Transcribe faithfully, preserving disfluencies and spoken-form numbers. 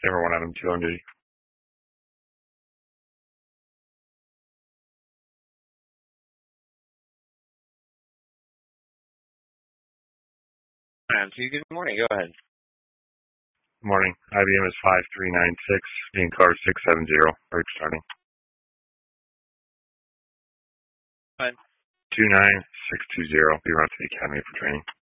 Denver one Adam two on duty. And two, good morning. Go ahead. Good morning. I B M is five three nine six, being car six seven zero. Break starting. Fine. two nine six two zero. Be around to the academy for training.